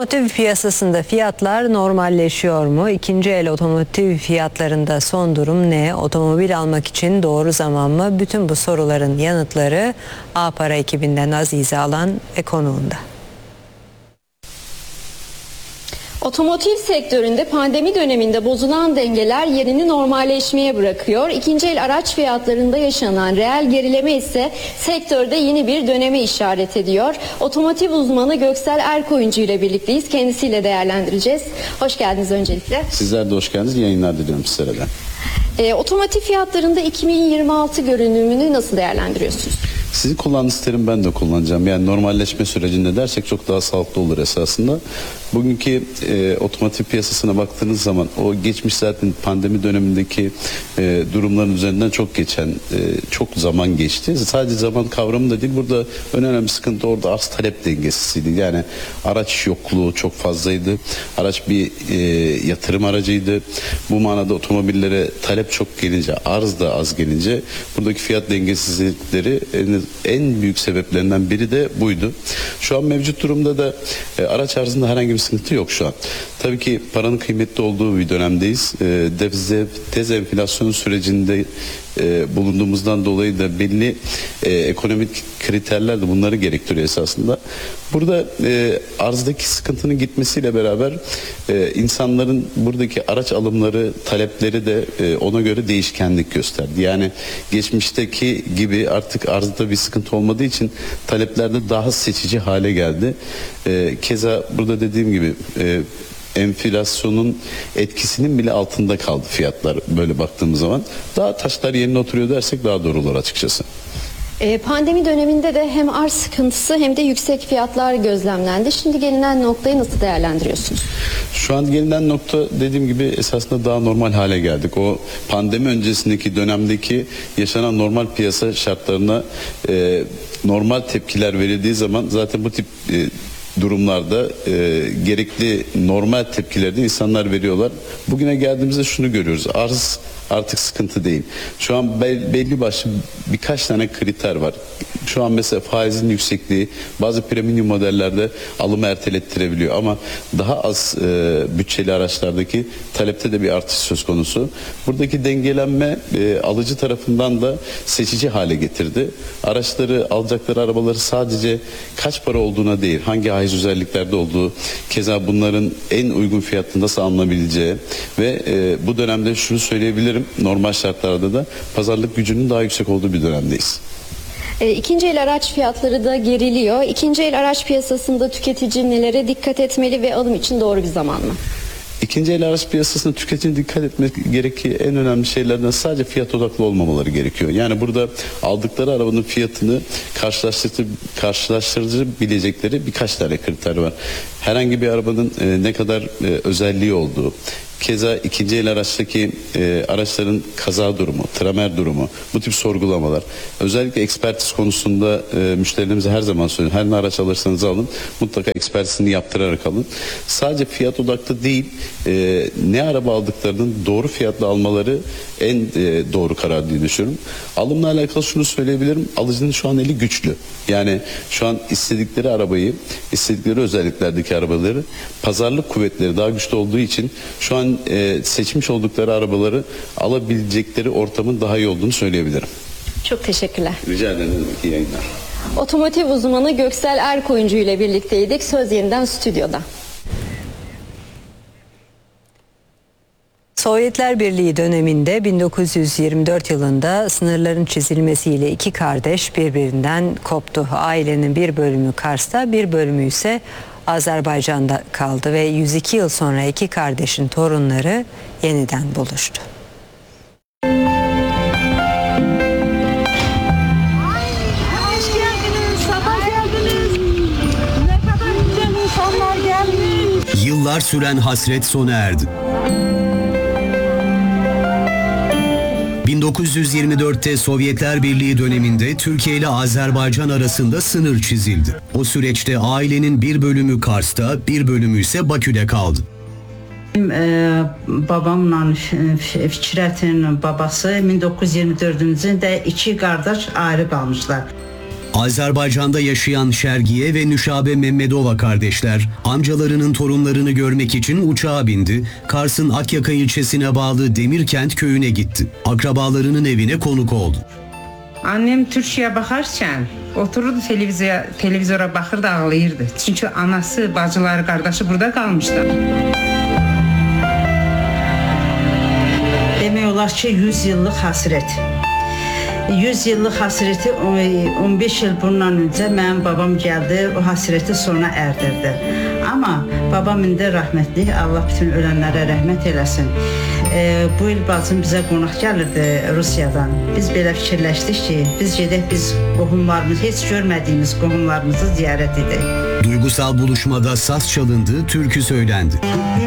Otomotiv piyasasında fiyatlar normalleşiyor mu? İkinci el otomotiv fiyatlarında son durum ne? Otomobil almak için doğru zaman mı? Bütün bu soruların yanıtları A-Para ekibinden Azize Alan ve konuğunda. Otomotiv sektöründe pandemi döneminde bozulan dengeler yerini normalleşmeye bırakıyor. İkinci el araç fiyatlarında yaşanan reel gerileme ise sektörde yeni bir döneme işaret ediyor. Otomotiv uzmanı Göksel Erkoyuncu ile birlikteyiz. Kendisiyle değerlendireceğiz. Hoş geldiniz öncelikle. Sizler de hoş geldiniz. Yayınlar diliyorum sizlere de. Otomotiv fiyatlarında 2026 görünümünü nasıl değerlendiriyorsunuz? Sizin kullandığınız terim ben de kullanacağım. Yani normalleşme sürecinde dersek çok daha sağlıklı olur esasında. Bugünkü otomotiv piyasasına baktığınız zaman o geçmiş zaten pandemi dönemindeki durumların üzerinden çok geçen çok zaman geçti. Sadece zaman kavramı da değil, burada önemli sıkıntı orada arz talep dengesiydi. Yani araç yokluğu çok fazlaydı. Araç bir yatırım aracıydı. Bu manada otomobillere talep çok gelince, arz da az gelince buradaki fiyat dengesizlikleri en büyük sebeplerinden biri de buydu. Şu an mevcut durumda da araç arzında herhangi bir sıkıntı yok şu an. Tabii ki paranın kıymetli olduğu bir dönemdeyiz. Dezenflasyon sürecinde bulunduğumuzdan dolayı da belli ekonomik kriterler de bunları gerektiriyor esasında. Burada arzdaki sıkıntının gitmesiyle beraber insanların buradaki araç alımları, talepleri de ona göre değişkenlik gösterdi. Yani geçmişteki gibi artık arzda bir sıkıntı olmadığı için taleplerde daha seçici hale geldi. Keza burada dediğim gibi enflasyonun etkisinin bile altında kaldı fiyatlar böyle baktığımız zaman. Daha taşlar yerine oturuyor dersek daha doğru olur açıkçası. Pandemi döneminde de hem arz sıkıntısı hem de yüksek fiyatlar gözlemlendi. Şimdi gelinen noktayı nasıl değerlendiriyorsunuz? Şu an gelinen nokta dediğim gibi esasında daha normal hale geldik. O pandemi öncesindeki dönemdeki yaşanan normal piyasa şartlarına normal tepkiler verildiği zaman zaten bu tip durumlarda gerekli normal tepkileri de insanlar veriyorlar. Bugüne geldiğimizde şunu görüyoruz. Arz artık sıkıntı değil. Şu an belli başlı birkaç tane kriter var. Şu an mesela faizin yüksekliği bazı premium modellerde alımı ertelettirebiliyor ama daha az bütçeli araçlardaki talepte de bir artış söz konusu. Buradaki dengelenme alıcı tarafından da seçici hale getirdi. Araçları, alacakları arabaları sadece kaç para olduğuna değil, hangi haiz özelliklerde olduğu, keza bunların en uygun fiyatlı nasıl alınabileceği ve bu dönemde şunu söyleyebilirim, normal şartlarda da pazarlık gücünün daha yüksek olduğu bir dönemdeyiz. İkinci el araç fiyatları da geriliyor. İkinci el araç piyasasında tüketici nelere dikkat etmeli ve alım için doğru bir zaman mı? İkinci el araç piyasasında tüketicinin dikkat etmek gerektiği en önemli şeylerden sadece fiyat odaklı olmamaları gerekiyor. Yani burada aldıkları arabanın fiyatını karşılaştırabilecekleri birkaç tane kriter var. Herhangi bir arabanın ne kadar özelliği olduğu, keza ikinci el araçtaki araçların kaza durumu, tramer durumu, bu tip sorgulamalar. Özellikle ekspertiz konusunda müşterilerimize her zaman söylüyorum. Her ne araç alırsanız alın, mutlaka ekspertizini yaptırarak alın. Sadece fiyat odaklı değil, ne araba aldıklarının doğru fiyatla almaları en doğru karar diye düşünüyorum. Alımla alakalı şunu söyleyebilirim. Alıcının şu an eli güçlü. Yani şu an istedikleri arabayı, istedikleri özelliklerdeki arabaları, pazarlık kuvvetleri daha güçlü olduğu için şu an seçmiş oldukları arabaları alabilecekleri ortamın daha iyi olduğunu söyleyebilirim. Çok teşekkürler. Rica ederim. İyi yayınlar. Otomotiv uzmanı Göksel Erkoyuncu ile birlikteydik. Söz yeniden stüdyoda. Sovyetler Birliği döneminde 1924 yılında sınırların çizilmesiyle iki kardeş birbirinden koptu. Ailenin bir bölümü Kars'ta, bir bölümü ise Azerbaycan'da kaldı ve 102 yıl sonra iki kardeşin torunları yeniden buluştu. Hoş geldiniz, sabah geldiniz. Ne kadar güzel insanlar gelmiş. Yıllar süren hasret sona erdi. 1924'te Sovyetler Birliği döneminde Türkiye ile Azerbaycan arasında sınır çizildi. O süreçte ailenin bir bölümü Kars'ta, bir bölümü ise Bakü'de kaldı. Babamla Fikrətin babası 1924-cü ildə iki qardaş ayrı qalmışlar. Azerbaycan'da yaşayan Şergiye ve Nüşabe Mehmedova kardeşler amcalarının torunlarını görmek için uçağa bindi. Kars'ın Akyaka ilçesine bağlı Demirkent köyüne gitti. Akrabalarının evine konuk oldu. Annem Türkiye'ye bakarken otururdu televizyora bakırdı, ağlayırdı. Çünkü anası, bacıları, kardeşi burada kalmışlar. Demək olar ki 100 yıllık hasret. 100 yıllık hasreti 15 yıl bundan önce mənim babam geldi, o hasreti sona erdirdi. Ama babam indi rəhmətli, Allah bütün ölənlərə rəhmət eləsin. Bu il bacım bizə qonaq gəlirdi Rusiyadan. Biz belə fikirləşdik ki, biz gedək, biz qohumlarımız, heç görmədiyimiz qohumlarımızı ziyarət edək. Duygusal buluşmada saz çalındı, türkü söylendi.